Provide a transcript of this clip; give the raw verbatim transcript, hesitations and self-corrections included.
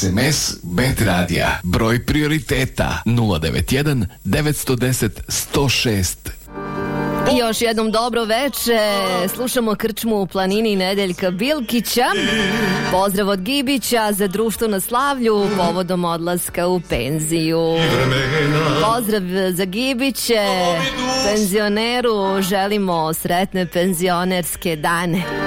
S M S Bet Radija. Broj prioriteta nula devet jedan devet jedan nula sto šest. I još jednom dobro veče. Slušamo Krčmu u planini Nedeljka Bilkića. Pozdrav od Gibića za društvo na slavlju povodom odlaska u penziju. Pozdrav za Gibiće, penzioneru, želimo sretne penzionerske dane.